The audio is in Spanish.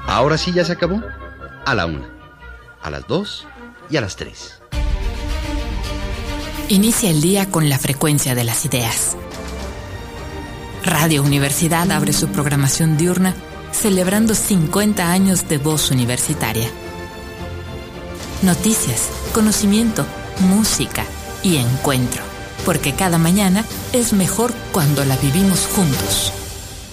Ahora sí ya se acabó. A la 1, a las 2 y a las 3. Inicia el día con la frecuencia de las ideas. Radio Universidad abre su programación diurna celebrando 50 años de voz universitaria. Noticias, conocimiento, música y encuentro, porque cada mañana es mejor cuando la vivimos juntos.